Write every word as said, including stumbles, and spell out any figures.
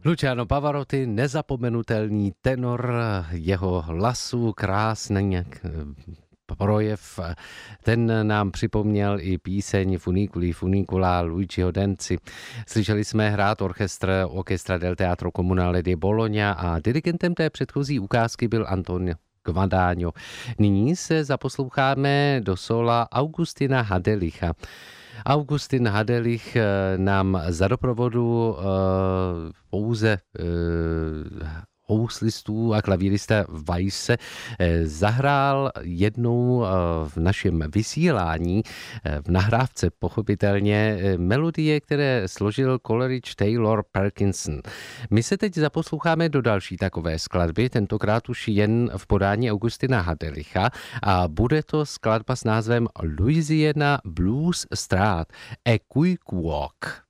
Luciano Pavarotti, nezapomenutelný tenor, jeho hlasu, krásný projev, ten nám připomněl i píseň Funiculi Funicula Luigiho Denci. Slyšeli jsme hrát orchestr Orchestra del Teatro Comunale di Bologna a dirigentem té předchozí ukázky byl Antonio Guadagno. Nyní se zaposloucháme do sola Augustina Hadelicha. Augustin Hadelich nám za doprovodu uh, pouze uh, houslistů a klavírista Weisse zahrál jednou v našem vysílání, v nahrávce pochopitelně, melodie, které složil Coleridge Taylor Parkinson. My se teď zaposloucháme do další takové skladby, tentokrát už jen v podání Augustina Hadelicha, a bude to skladba s názvem Louisiana Blues Strat, A Quick Walk.